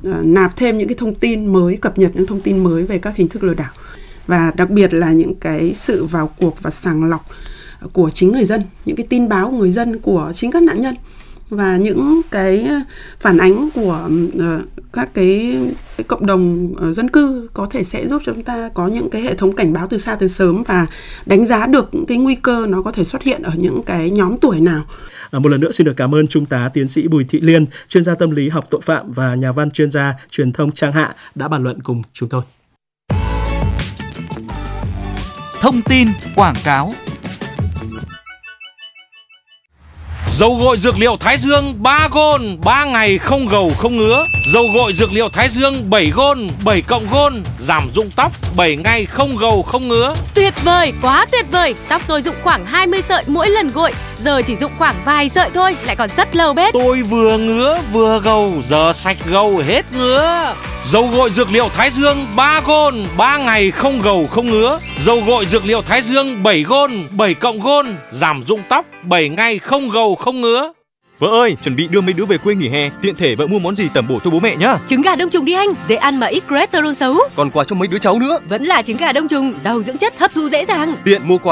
nạp thêm những cái thông tin mới, cập nhật những thông tin mới về các hình thức lừa đảo. Và đặc biệt là những cái sự vào cuộc và sàng lọc của chính người dân, những cái tin báo của người dân, của chính các nạn nhân, và những cái phản ánh của các cái cộng đồng dân cư có thể sẽ giúp chúng ta có những cái hệ thống cảnh báo từ xa từ sớm và đánh giá được những cái nguy cơ nó có thể xuất hiện ở những cái nhóm tuổi nào. Một lần nữa xin được cảm ơn Trung tá tiến sĩ Bùi Thị Liên, chuyên gia tâm lý học tội phạm và nhà văn chuyên gia truyền thông Trang Hạ đã bàn luận cùng chúng tôi. Thông tin quảng cáo. Dầu gội dược liệu Thái Dương 3 gôn, 3 ngày không gầu không ngứa. Dầu gội dược liệu Thái Dương 7 gôn, 7 cộng gôn, giảm rụng tóc 7 ngày không gầu không ngứa. Tuyệt vời, quá tuyệt vời. Tóc tôi rụng khoảng 20 sợi mỗi lần gội, giờ chỉ rụng khoảng vài sợi thôi, lại còn rất lâu bết. Tôi vừa ngứa vừa gầu, giờ sạch gầu hết ngứa. Dầu gội dược liệu Thái Dương 3 gôn, 3 ngày không gầu không ngứa. Dầu gội dược liệu Thái Dương 7 gôn, 7 cộng gôn, giảm rụng tóc 7 ngày không gầu không ngứa. Vợ ơi, chuẩn bị đưa mấy đứa về quê nghỉ hè, tiện thể vợ mua món gì tẩm bổ cho bố mẹ nhá. Trứng gà đông trùng đi anh, dễ ăn mà ít cholesterol xấu. Còn quà cho mấy đứa cháu nữa. Vẫn là trứng gà đông trùng, giàu dưỡng chất, hấp thu dễ dàng. Tiện mua quà